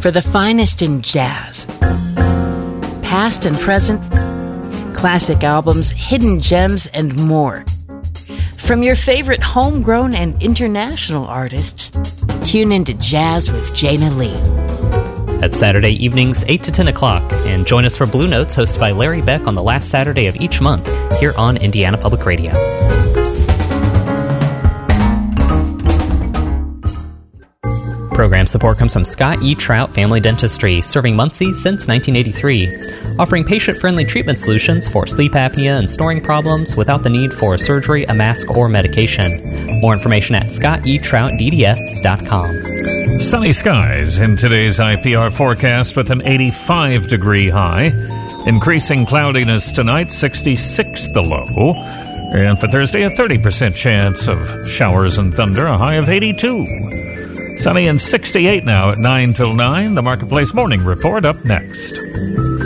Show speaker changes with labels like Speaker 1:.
Speaker 1: for the finest in jazz. Past and present, classic albums, hidden gems, and more. From your favorite homegrown and international artists, tune into Jazz with Jana Lee.
Speaker 2: That's Saturday evenings, 8 to 10 o'clock, and join us for Blue Notes, hosted by Larry Beck on the last Saturday of each month, here on Indiana Public Radio. Program support comes from Scott E. Trout Family Dentistry, serving Muncie since 1983, offering patient-friendly treatment solutions for sleep apnea and snoring problems without the need for surgery, a mask, or medication. More information at scottetrouttdds.com.
Speaker 3: Sunny skies in today's IPR forecast with an 85-degree high. Increasing cloudiness tonight, 66 the low. And for Thursday, a 30% chance of showers and thunder, a high of 82. Sunny and 68 now at 9 till 9. The Marketplace Morning Report up next.